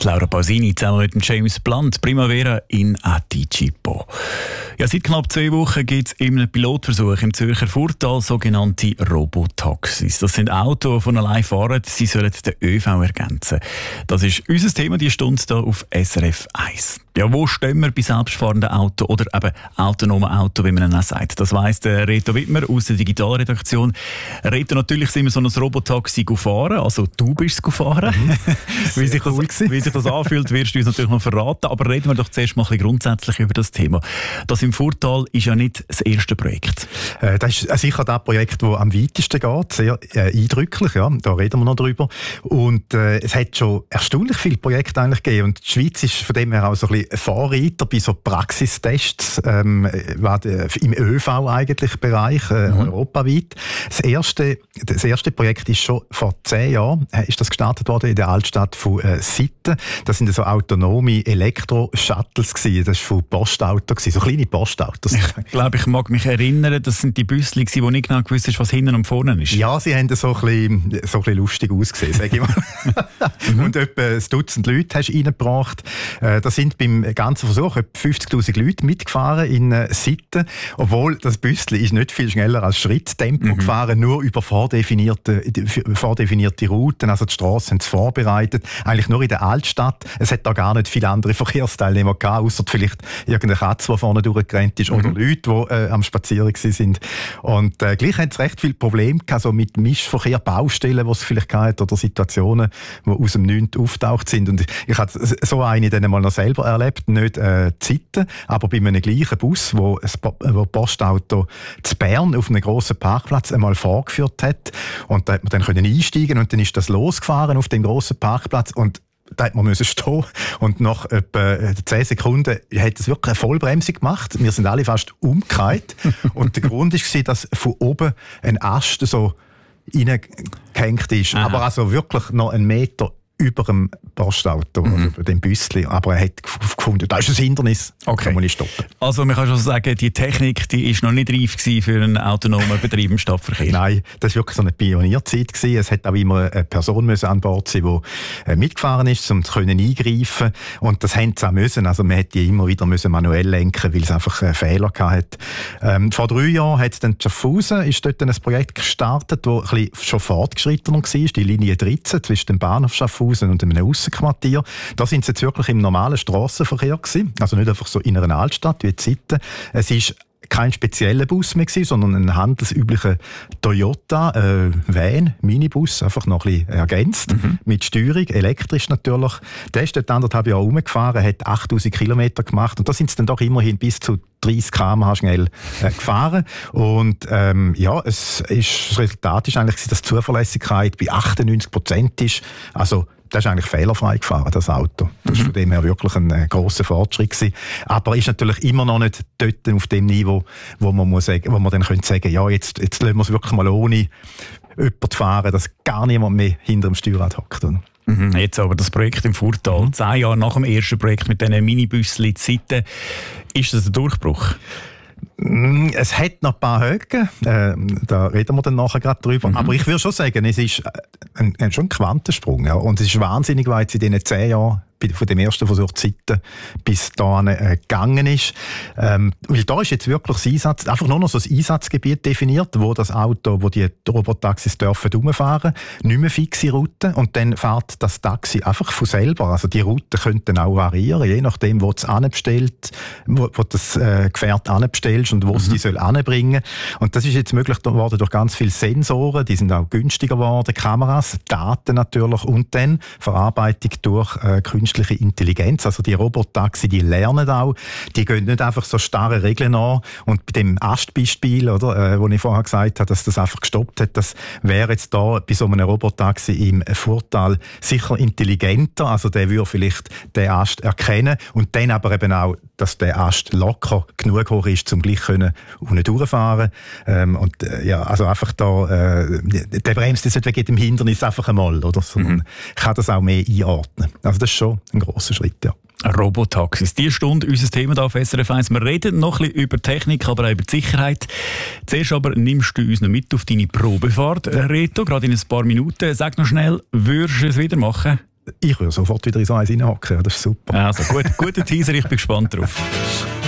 Laura Pausini zusammen mit dem James Blunt, Primavera in Anticipo. Ja, seit knapp 2 Wochen gibt es in einem Pilotversuch im Zürcher Furtal sogenannte Robotaxis. Das sind Autos, die von allein fahren, sie sollen den ÖV ergänzen. Das ist unser Thema, die Stunde hier auf SRF 1. Ja, wo stehen wir bei selbstfahrenden Autos oder eben autonomen Autos, wie man es auch sagt? Das weiss der Reto Wittmer aus der Digitalredaktion. Reto, natürlich sind wir so ein Robotaxi gefahren, also du bist es gefahren. Wie sich das anfühlt, wirst du uns natürlich noch verraten. Aber reden wir doch zuerst mal ein bisschen grundsätzlich über das Thema. Das im Furtal ist ja nicht das erste Projekt. Das ist sicher das Projekt, das am weitesten geht. Sehr eindrücklich, ja. Da reden wir noch drüber. Und es hat schon erstaunlich viele Projekte eigentlich gegeben. Und die Schweiz ist von dem her auch so ein bisschen Vorreiter bei so Praxistests im ÖV eigentlich Bereich, europaweit. Das erste Projekt ist schon vor 10 Jahren ist das gestartet worden in der Altstadt von Sitten. Das sind so autonome Elektro-Shuttles gewesen. Das war von Postauto gewesen, so kleine Postautos. Ich glaube, ich mag mich erinnern, das sind die Büssli gewesen, wo nicht genau gewusst ist, was hinten und vorne ist. Ja, sie haben so ein bisschen lustig ausgesehen, sage ich mal. Und etwa ein Dutzend Leute hast du reingebracht. Da sind beim ganzen Versuch etwa 50'000 Leute mitgefahren in Sitten. Obwohl das Büssli ist nicht viel schneller als Schritttempo gefahren, nur über vordefinierte Routen. Also die Strassen haben es vorbereitet. Eigentlich nur in der Altstadt. Es hat da gar nicht viele andere Verkehrsteilnehmer gehabt, ausser vielleicht irgendeine Katze, die vorne durchgerannt ist, oder Leute, die am Spazieren sind. Und gleich haben sie recht viele Probleme gehabt, so mit Mischverkehr, Baustellen, die es vielleicht gab, oder Situationen, die aus dem Nichts auftaucht sind. Und ich habe so eine dann mal noch selber erlebt, nicht Sitten, aber bei einem gleichen Bus, wo ein Postauto zu Bern auf einem grossen Parkplatz einmal vorgeführt hat. Und da hat man dann einsteigen und dann ist das losgefahren auf dem grossen Parkplatz und da hat man stehen und nach etwa 10 Sekunden hat es wirklich eine Vollbremsung gemacht. Wir sind alle fast umgekehrt. Und der Grund war, dass von oben ein Ast so reingehängt ist. Aha. Aber also wirklich noch 1 Meter über dem Postauto, also über dem Büssli. Aber er hat gefunden, das ist ein Hindernis, okay. Kann man nicht stoppen. Also man kann schon sagen, die Technik die ist noch nicht reif gewesen für einen autonomen Betrieb im Stadtverkehr. Nein, das war wirklich so eine Pionierzeit gewesen. Es hat auch immer eine Person an Bord sein, die mitgefahren ist, um zu eingreifen. Und das haben sie auch müssen. Also man hätte die immer wieder manuell lenken, weil es einfach Fehler hatte. Vor 3 Jahren hat dann Schaffhausen ist dort ein Projekt gestartet, das ein bisschen schon fortgeschrittener war, die Linie 13 zwischen dem Bahnhof Schaffhausen und einem Aussenquartier. Da sind sie jetzt wirklich im normalen Strassenverkehr gewesen. Also nicht einfach so in einer Altstadt wie in Sitten. Es ist kein spezieller Bus mehr gewesen, sondern ein handelsüblicher Toyota Van, Minibus, einfach noch ein bisschen ergänzt, mit Steuerung, elektrisch natürlich. Der ist dort 1,5 Jahre rumgefahren, hat 8000 Kilometer gemacht und da sind sie dann doch immerhin bis zu 30 km/h schnell gefahren. Und das Resultat ist eigentlich, dass die Zuverlässigkeit bei 98% ist. Also das ist eigentlich fehlerfrei gefahren, das Auto. Das war von dem her wirklich ein grosser Fortschritt gewesen. Aber ist natürlich immer noch nicht dort auf dem Niveau, wo man dann könnte sagen, ja, jetzt lassen wir es wirklich mal ohne jemanden fahren, dass gar niemand mehr hinter dem Steuerrad hockt. Jetzt aber das Projekt im Furtal, 10 Jahre nach dem ersten Projekt mit diesen Minibüsschen in Sitten, ist das ein Durchbruch? Es hat noch ein paar Höhen, da reden wir dann nachher gerade drüber. Aber ich würde schon sagen, es ist schon ein Quantensprung. Ja. Und es ist wahnsinnig, weil es in diesen 10 Jahren von dem ersten Versuch Sitten bis dahin gegangen ist. Weil da ist jetzt wirklich das Einsatz, einfach nur noch so ein Einsatzgebiet definiert, wo das Auto, wo die Robotaxis dürfen rumfahren, nicht mehr fixe Routen und dann fährt das Taxi einfach von selber. Also die Routen könnten auch variieren, je nachdem, wo es anbestellt, wo das Gefährt anbestellst und wo es die soll anbringen. Und das ist jetzt möglich geworden durch ganz viele Sensoren, die sind auch günstiger geworden, Kameras, Daten natürlich und dann Verarbeitung durch künstliche Intelligenz, also die Robotaxi, die lernen auch, die gehen nicht einfach so starre Regeln an und bei dem Astbeispiel, oder, wo ich vorher gesagt habe, dass das einfach gestoppt hat, das wäre jetzt da bei so einem Robotaxi im Furtal sicher intelligenter, also der würde vielleicht den Ast erkennen und dann aber eben auch, dass der Ast locker genug hoch ist, um gleich unten durchfahren also einfach da, der bremst jetzt nicht wegen dem Hindernis einfach einmal, oder, sondern kann das auch mehr einordnen. Also das ist schon ein grosser Schritt, ja. Robotaxis. Diese Stunde unser Thema hier auf SRF 1. Wir reden noch ein bisschen über Technik, aber auch über die Sicherheit. Zuerst aber nimmst du uns noch mit auf deine Probefahrt, Reto, gerade in ein paar Minuten. Sag noch schnell, würdest du es wieder machen? Ich würde sofort wieder in so eins reinhocken, das ist super. Also, guter Teaser, ich bin gespannt drauf.